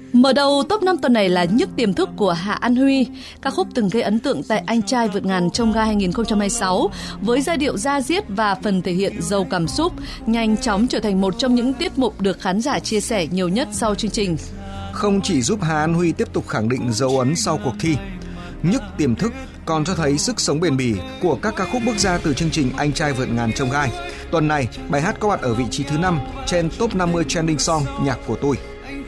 Mở đầu top 5 tuần này là Nhức Tiềm Thức của Hạ An Huy, ca khúc từng gây ấn tượng tại Anh Trai Vượt Ngàn Chông Gai 2026 với giai điệu da diết và phần thể hiện giàu cảm xúc, nhanh chóng trở thành một trong những tiết mục được khán giả chia sẻ nhiều nhất sau chương trình. Không chỉ giúp Hà An Huy tiếp tục khẳng định dấu ấn sau cuộc thi, Nhức Tiềm Thức còn cho thấy sức sống bền bỉ của các ca khúc bước ra từ chương trình Anh Trai Vượt Ngàn Chông Gai. Tuần này, bài hát có mặt ở vị trí thứ 5 trên top 50 trending song nhạc của tôi.